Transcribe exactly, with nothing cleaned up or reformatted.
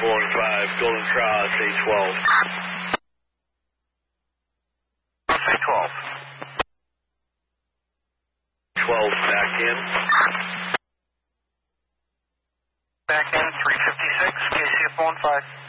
four and five, Golden Cross, A twelve. A twelve. twelve, back in. Back in, three fifty-six, K C F one five.